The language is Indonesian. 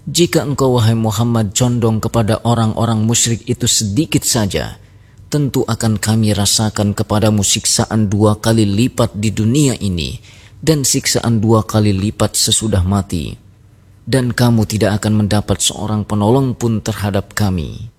Jika engkau wahai Muhammad condong kepada orang-orang musyrik itu sedikit saja, tentu akan kami rasakan kepadamu siksaan 2 kali lipat di dunia ini dan siksaan 2 kali lipat sesudah mati. Dan kamu tidak akan mendapat seorang penolong pun terhadap kami.